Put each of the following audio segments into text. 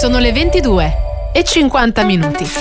Sono le 22:50.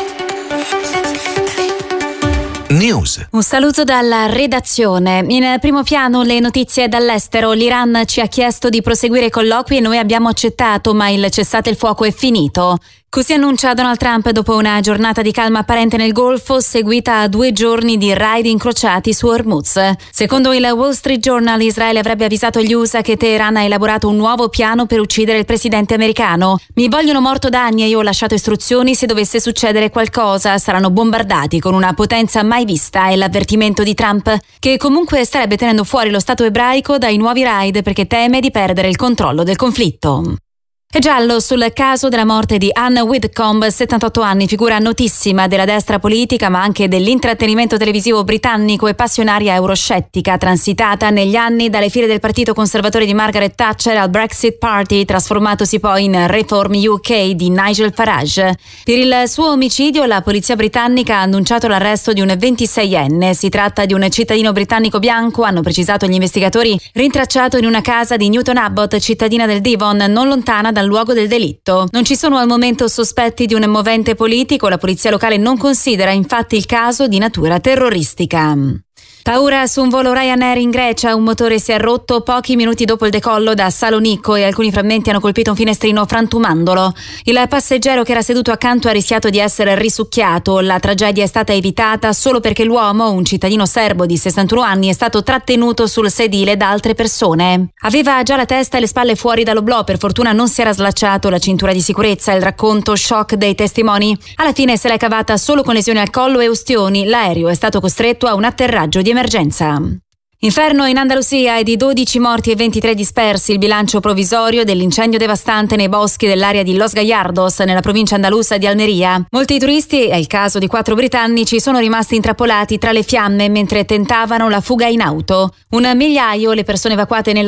News. Un saluto dalla redazione. In primo piano le notizie dall'estero. L'Iran ci ha chiesto di proseguire i colloqui e noi abbiamo accettato, ma il cessate il fuoco è finito. Così annuncia Donald Trump dopo una giornata di calma apparente nel Golfo, seguita a 2 giorni di raid incrociati su Hormuz. Secondo il Wall Street Journal, Israele avrebbe avvisato gli USA che Teheran ha elaborato un nuovo piano per uccidere il presidente americano. Mi vogliono morto da anni e io ho lasciato istruzioni, se dovesse succedere qualcosa saranno bombardati con una potenza mai vista, è l'avvertimento di Trump, che comunque starebbe tenendo fuori lo Stato ebraico dai nuovi raid perché teme di perdere il controllo del conflitto. È giallo sul caso della morte di Anne Whitcomb, 78 anni, figura notissima della destra politica ma anche dell'intrattenimento televisivo britannico e passionaria euroscettica, transitata negli anni dalle file del partito conservatore di Margaret Thatcher al Brexit Party, trasformatosi poi in Reform UK di Nigel Farage. Per il suo omicidio la polizia britannica ha annunciato l'arresto di un 26enne. Si tratta di un cittadino britannico bianco, hanno precisato gli investigatori, rintracciato in una casa di Newton Abbot, cittadina del Devon, non lontana dal luogo del delitto. Non ci sono al momento sospetti di un movente politico, la polizia locale non considera infatti il caso di natura terroristica. Paura su un volo Ryanair in Grecia, un motore si è rotto pochi minuti dopo il decollo da Salonicco e alcuni frammenti hanno colpito un finestrino frantumandolo. Il passeggero che era seduto accanto ha rischiato di essere risucchiato. La tragedia è stata evitata solo perché l'uomo, un cittadino serbo di 61 anni, è stato trattenuto sul sedile da altre persone. Aveva già la testa e le spalle fuori dall'oblò, per fortuna non si era slacciato la cintura di sicurezza. Il racconto shock dei testimoni. Alla fine se l'è cavata solo con lesioni al collo e ustioni. L'aereo è stato costretto a un atterraggio di emergenza. Inferno in Andalusia è di 12 morti e 23 dispersi il bilancio provvisorio dell'incendio devastante nei boschi dell'area di Los Gallardos nella provincia andalusa di Almeria. Molti turisti, è il caso di 4 britannici, sono rimasti intrappolati tra le fiamme mentre tentavano la fuga in auto. 1 migliaio le persone evacuate nella